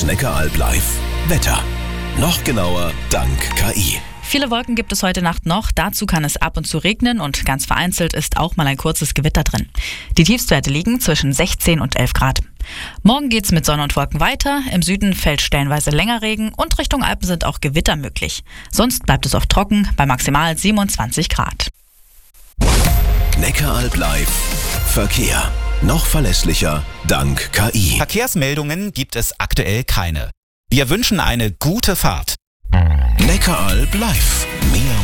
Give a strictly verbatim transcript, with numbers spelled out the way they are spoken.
Neckaralb live. Wetter. Noch genauer dank K I. Viele Wolken gibt es heute Nacht noch, dazu kann es ab und zu regnen und ganz vereinzelt ist auch mal ein kurzes Gewitter drin. Die Tiefstwerte liegen zwischen sechzehn und elf Grad. Morgen geht's mit Sonne und Wolken weiter, im Süden fällt stellenweise länger Regen und Richtung Alpen sind auch Gewitter möglich. Sonst bleibt es oft trocken bei maximal siebenundzwanzig Grad. Neckaralb live. Verkehr. Noch verlässlicher dank K I. Verkehrsmeldungen gibt es aktuell keine. Wir wünschen eine gute Fahrt. Neckaralb live. Mehr